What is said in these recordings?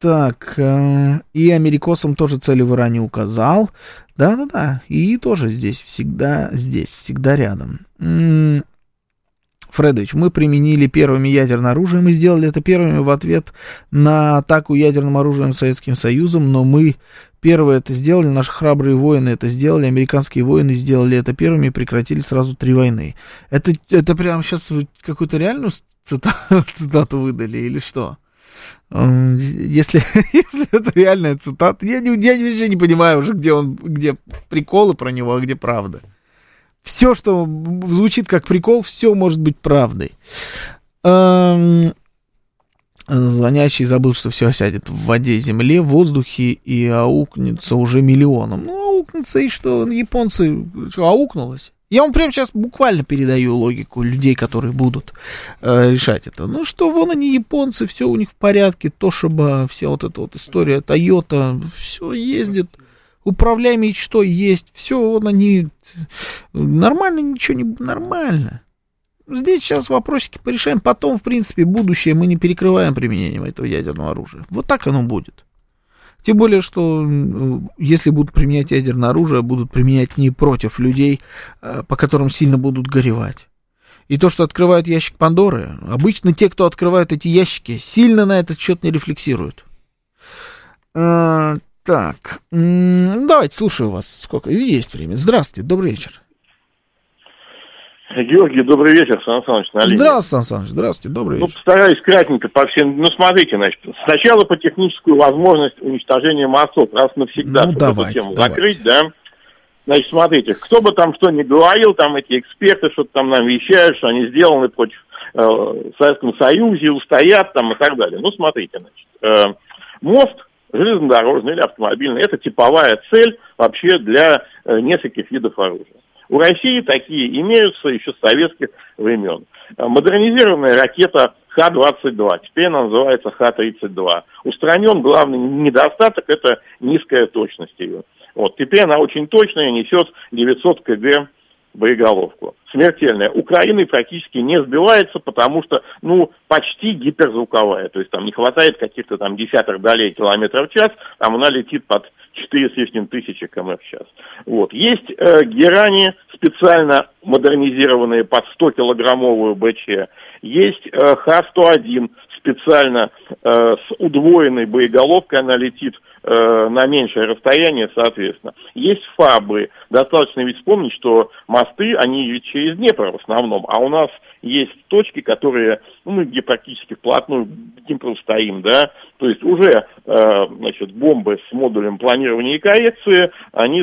Так, и америкосам тоже цели в Иране указал. Да-да-да, и тоже здесь, всегда рядом. Фредович, мы применили первыми ядерное оружие, мы сделали это первыми в ответ на атаку ядерным оружием Советским Союзом, но мы первые это сделали, наши храбрые воины это сделали, американские воины сделали это первыми и прекратили сразу 3 войны. Это прямо сейчас вы какую-то реальную цитату выдали или что? Если это реальная цитата, я вообще не понимаю уже, где приколы про него, а где правда. Все, что звучит как прикол, все может быть правдой. Звонящий забыл, что все осядет в воде, земле, в воздухе и аукнется уже миллионом. Ну, аукнется и что? Японцы, что, аукнулось? Я вам прямо сейчас буквально передаю логику людей, которые будут решать это. Ну что, вон они, японцы, все у них в порядке, Тошиба, вся вот эта вот история, Тойота, все ездит. Управляемые что есть, все, вот они нормально, ничего не нормально. Здесь сейчас вопросики порешаем, потом, в принципе, будущее мы не перекрываем применением этого ядерного оружия. Вот так оно будет. Тем более, что если будут применять ядерное оружие, будут применять не против людей, по которым сильно будут горевать. И то, что открывают ящик Пандоры, обычно те, кто открывают эти ящики, сильно на этот счет не рефлексируют. Так, давайте, слушаю вас, сколько есть времени. Здравствуйте, добрый вечер. Георгий, добрый вечер, Сан Саныч, на линии. Здравствуйте, Сан Саныч, здравствуйте, добрый вечер. Постараюсь кратенько по всем. Смотрите, значит, сначала по техническую возможность уничтожения мостов, раз навсегда, чтобы эту тему закрыть, да. Значит, смотрите, кто бы там что ни говорил, там эти эксперты что-то там нам вещают, что они сделаны против Советского Союза, устоят там и так далее. Ну, смотрите, значит, мост железнодорожный или автомобильный, это типовая цель вообще для нескольких видов оружия. У России такие имеются еще с советских времен. Модернизированная ракета Х-22, теперь она называется Х-32. Устранен главный недостаток, это низкая точность ее. Вот, теперь она очень точная, несет 900 кг боеголовку. Смертельная. Украиной практически не сбивается, потому что, почти гиперзвуковая. То есть там не хватает каких-то там десятых долей километров в час, там она летит под 4 с лишним тысячи км в час. Вот. Есть герани, специально модернизированные под 100-килограммовую БЧ. Есть Х-101, специально с удвоенной боеголовкой, она летит на меньшее расстояние, соответственно. Есть ФАБы. Достаточно ведь вспомнить, что мосты, они ведь через Днепр в основном, а у нас есть точки, которые, где практически вплотную к Днепру стоим, да, то есть уже, бомбы с модулем планирования и коррекции, они,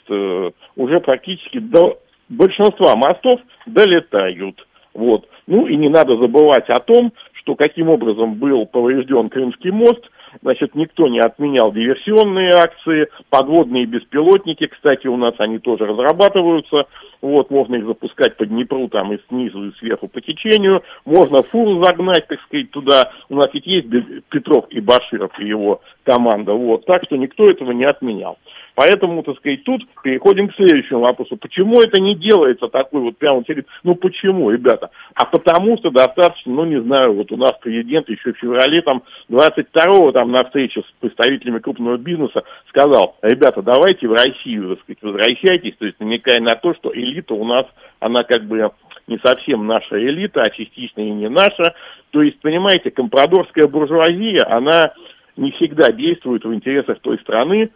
уже практически до большинства мостов долетают. Вот. И не надо забывать о том, что каким образом был поврежден Крымский мост. Никто не отменял диверсионные акции, подводные беспилотники, кстати, у нас они тоже разрабатываются, вот, можно их запускать по Днепру, там, и снизу, и сверху по течению, можно фуру загнать, так сказать, туда, у нас ведь есть Петров и Баширов, и его команда, вот, так что никто этого не отменял. Поэтому, тут переходим к следующему вопросу. Почему это не делается такой вот прямо... почему, ребята? А потому что достаточно, вот у нас президент еще в феврале, 22-го, на встрече с представителями крупного бизнеса сказал: ребята, давайте в Россию, возвращайтесь, то есть намекая на то, что элита у нас, она не совсем наша элита, а частично и не наша. То есть, понимаете, компрадорская буржуазия, она не всегда действует в интересах той страны,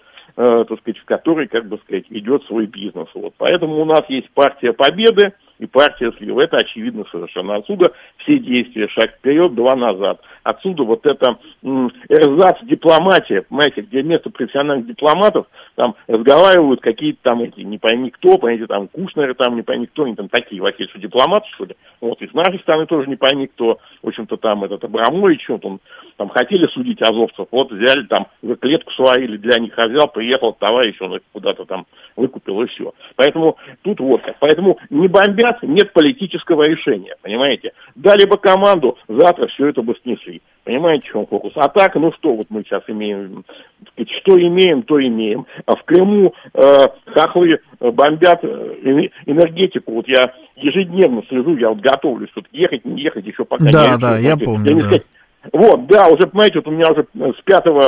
в которой, идет свой бизнес. Вот. Поэтому у нас есть партия Победы и партия Слива. Это очевидно совершенно. Отсюда все действия, шаг вперед, 2 назад. Отсюда вот это эрзац дипломатия, понимаете, где вместо профессиональных дипломатов там разговаривают какие-то не пойми кто, понимаете, Кушнеры, не пойми кто, они такие, Василий, что дипломаты, что ли? Вот, и с нашей стороны тоже не пойми кто, в общем-то, этот Абрамович, он хотели судить азовцев, вот взяли за клетку сварили, для них взял, приехал товарищ, он их куда-то выкупил, и все. Поэтому тут вот как. Поэтому не бомбят, нет политического решения, понимаете? Дали бы команду, завтра все это бы снесли. Понимаете, в чем фокус? А так, мы сейчас имеем, что имеем, то имеем. А в Крыму хохлы бомбят энергетику. Вот я ежедневно слежу, я готовлюсь ехать, не ехать, еще пока не решил. Да, я помню. Вот, да, уже, понимаете, у меня уже с 5